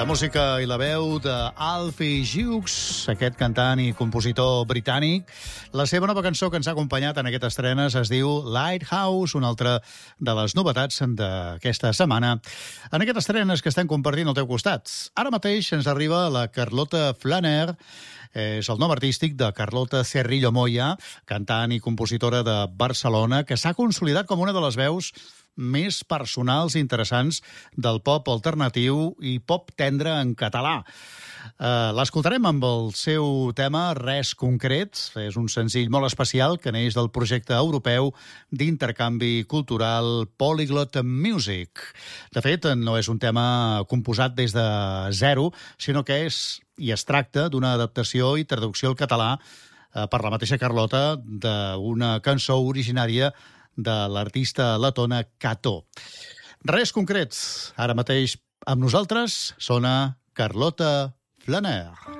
La música i la veu d'Alfie Hughes, aquest cantant i compositor britànic. La seva nova cançó que ens ha acompanyat en aquestes estrenes es diu Lighthouse, una altra de les novetats d'aquesta setmana. En aquestes estrenes que estem compartint al teu costat. Ara mateix ens arriba la Carlota Flaner, és el nom artístic de Carlota Cerrillo Moya, cantant i compositora de Barcelona, que s'ha consolidat com una de les veus més personals i interessants del pop alternatiu i pop tendre en català. L'escoltarem amb el seu tema Res Concret. És un senzill molt especial que neix del projecte europeu d'intercanvi cultural Polyglot Music. De fet, no és un tema composat des de zero, sinó que es tracta d'una adaptació i traducció al català per la mateixa Carlota d'una cançó originària de l'artista letona Kato. Res Concret. Ara mateix amb nosaltres sona Carlota Flaner.